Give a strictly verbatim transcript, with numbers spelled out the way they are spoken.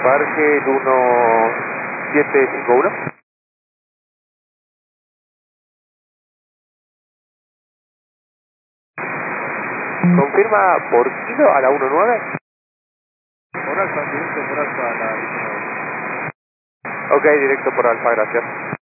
Parque uno siete cinco uno. Confirma por kilo a la uno nueve. Por alfa, directo por alfa a la... Ok, directo por alfa, gracias.